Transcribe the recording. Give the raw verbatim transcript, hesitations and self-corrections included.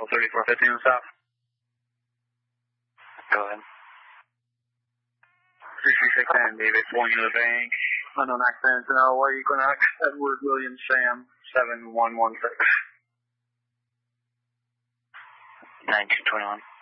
thirty-four fifteen on south. Go ahead. three three six and David, pulling into the bank. Unknown accident, uh, White Equinox, Edward Williams Sam, seven one one six. nineteen twenty-one.